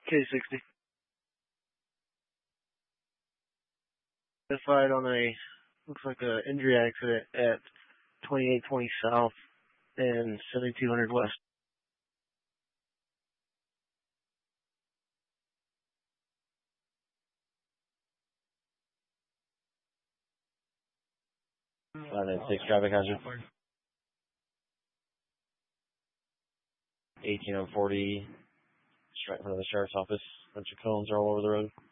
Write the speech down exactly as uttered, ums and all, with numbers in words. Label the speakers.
Speaker 1: K sixty. Identified on a, looks like a injury accident at twenty-eight twenty South and seventy-two hundred West. five nine six traffic hazard. eighteen on forty, straight in front of the sheriff's office. A bunch of cones are all over the road.